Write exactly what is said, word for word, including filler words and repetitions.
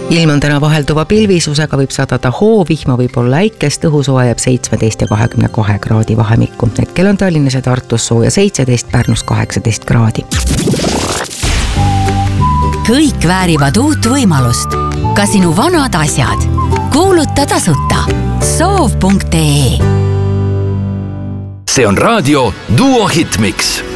ilm on täna vahelduva pilvisusega, võib sadada hoovihma, võib olla äikest, õhusoe jääb seitsmeteist ja kahekümne kahe kraadi vahemikku. Hetkel on Tallinnas ja Tartus sooja seitseteist, Pärnus kaheksateist kraadi. Kõik väärivad uut võimalust. Ka sinu vanad asjad. Kuuluta tasuta. soov punkt ee. See on raadio Duo Hitmix.